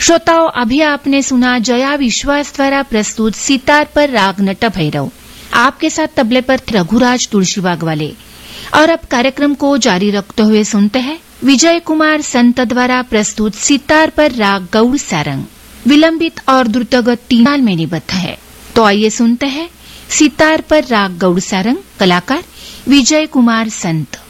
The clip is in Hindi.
श्रोताओं, अभी आपने सुना जया विश्वास द्वारा प्रस्तुत सितार पर राग नट भैरव। आपके साथ तबले पर रघुराज तुलसीबाग वाले। और अब कार्यक्रम को जारी रखते हुए सुनते हैं विजय कुमार संत द्वारा प्रस्तुत सितार पर राग गौड़ सारंग। विलंबित और द्रुतगत 3 ताल में निबद्ध है। तो आइए सुनते हैं सितार पर राग गौड़ सारंग। कलाकार विजय कुमार संत।